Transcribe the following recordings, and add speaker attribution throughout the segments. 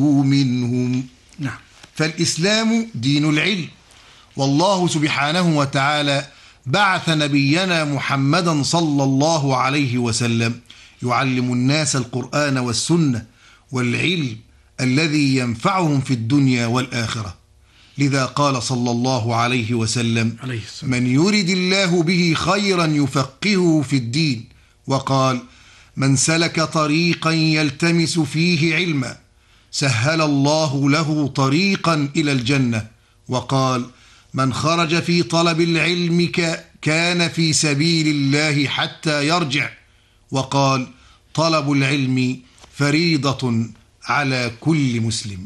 Speaker 1: منهم.
Speaker 2: نعم.
Speaker 1: فالإسلام دين العلم، والله سبحانه وتعالى بعث نبينا محمدا صلى الله عليه وسلم يعلم الناس القرآن والسنة والعلم الذي ينفعهم في الدنيا والآخرة. لذا قال صلى الله عليه وسلم: من يرد الله به خيرا يفقهه في الدين. وقال: من سلك طريقا يلتمس فيه علما سهل الله له طريقا إلى الجنة. وقال: من خرج في طلب العلم كان في سبيل الله حتى يرجع. وقال: طلب العلم فريضة على كل مسلم.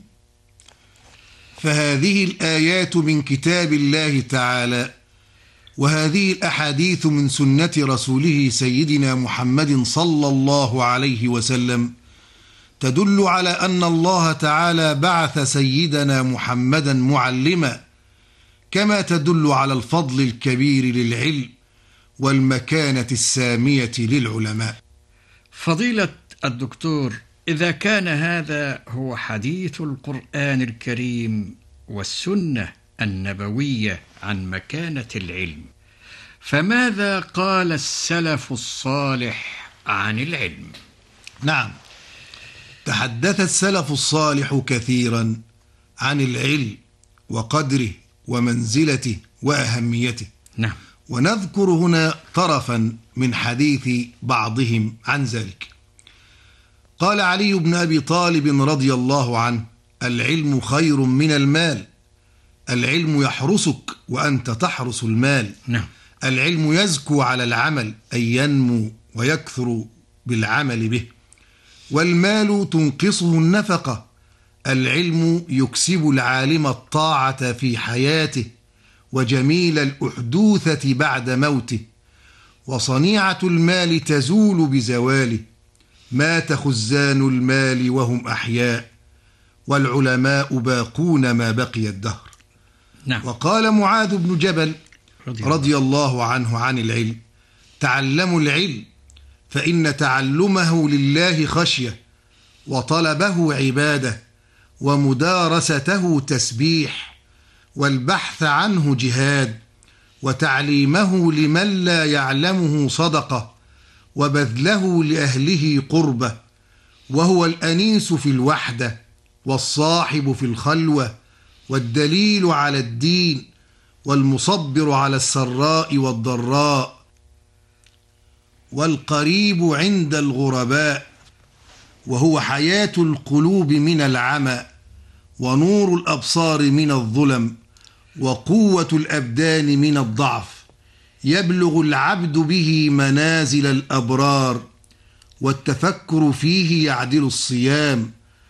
Speaker 1: فهذه الآيات من كتاب الله تعالى، وهذه الأحاديث من سنة رسوله سيدنا محمد صلى الله عليه وسلم تدل على أن الله تعالى بعث سيدنا محمدا معلما، كما تدل على الفضل الكبير للعلم والمكانة السامية للعلماء.
Speaker 2: فضيلة الدكتور، إذا كان هذا هو حديث القرآن الكريم والسنة النبوية عن مكانة العلم، فماذا قال السلف الصالح عن العلم؟
Speaker 1: نعم، تحدث السلف الصالح كثيرا عن العلم وقدره ومنزلته وأهميته.
Speaker 2: نعم.
Speaker 1: ونذكر هنا طرفا من حديث بعضهم عن ذلك. قال علي بن أبي طالب رضي الله عنه: العلم خير من المال. العلم يحرسك وأنت تحرس المال.
Speaker 2: نعم.
Speaker 1: العلم يزكو على العمل، أي ينمو ويكثر بالعمل به. والمال تنقصه النفقة. العلم يكسب العالم الطاعة في حياته وجميل الأحدوثة بعد موته. وصنيعة المال تزول بزواله. مات خزان المال وهم أحياء، والعلماء باقون ما بقي الدهر.
Speaker 2: نعم.
Speaker 1: وقال معاذ بن جبل رضي الله عنه عن العلم: تعلموا العلم، فإن تعلمه لله خشية، وطلبه عبادة، ومدارسته تسبيح، والبحث عنه جهاد، وتعليمه لمن لا يعلمه صدقة، وبذله لأهله قربة. وهو الأنيس في الوحدة، والصاحب في الخلوة، والدليل على الدين، والمصبر على السراء والضراء، والقريب عند الغرباء. وهو حياة القلوب من العمى، ونور الأبصار من الظلم، وقوة الأبدان من الضعف. يبلغ العبد به منازل الأبرار، والتفكر فيه يعدل الصيام،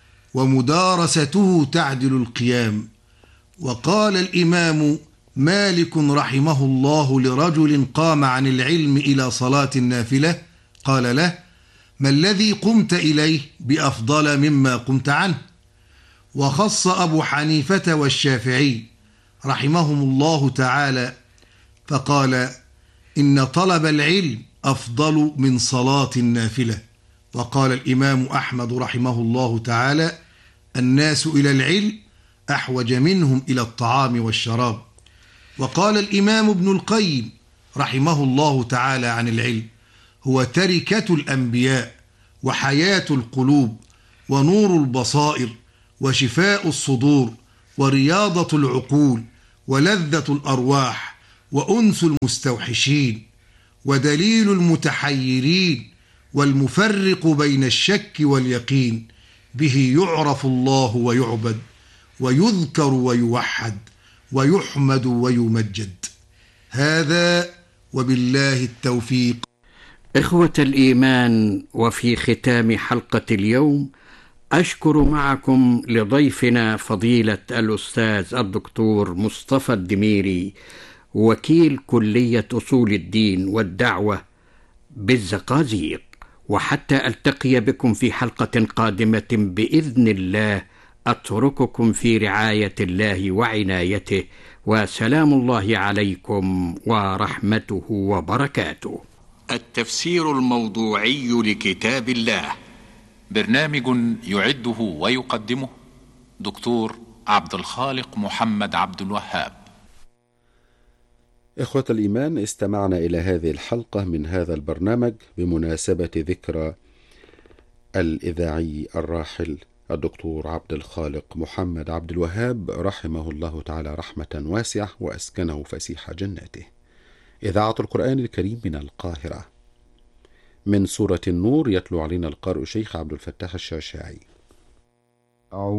Speaker 1: ومدارسته تعدل القيام. وقال الإمام مالك رحمه الله لرجل قام عن العلم إلى صلاة النافلة، قال له: ما الذي قمت إليه بأفضل مما قمت عنه؟ وخص أبو حنيفة والشافعي رحمهم الله تعالى فقال: إن طلب العلم أفضل من صلاة النافلة. وقال الإمام أحمد رحمه الله تعالى: الناس إلى العلم أحوج منهم إلى الطعام والشراب. وقال الإمام ابن القيم رحمه الله تعالى عن العلم: هو تركة الأنبياء، وحياة القلوب، ونور البصائر، وشفاء الصدور، ورياضة العقول، ولذة الأرواح، وأنس المستوحشين، ودليل المتحيرين، والمفرق بين الشك واليقين. به يعرف الله ويعبد، ويذكر ويوحد، ويحمد ويمجد. هذا وبالله التوفيق.
Speaker 2: إخوة الإيمان، وفي ختام حلقة اليوم أشكر معكم لضيفنا فضيلة الأستاذ الدكتور مصطفى الدميري، وكيل كلية أصول الدين والدعوة بالزقازيق. وحتى ألتقي بكم في حلقة قادمة بإذن الله، أترككم في رعاية الله وعنايته، وسلام الله عليكم ورحمته وبركاته.
Speaker 3: التفسير الموضوعي لكتاب الله، برنامج يعده ويقدمه دكتور عبد الخالق محمد عبد الوهاب.
Speaker 4: إخوة الإيمان، استمعنا إلى هذه الحلقة من هذا البرنامج بمناسبة ذكرى الإذاعي الراحل الدكتور عبد الخالق محمد عبد الوهاب رحمه الله تعالى رحمة واسعة وأسكنه فسيح جناته. إذاعة القرآن الكريم من القاهرة. من سورة النور يتلو علينا القارئ شيخ عبد الفتاح الشاشاعي.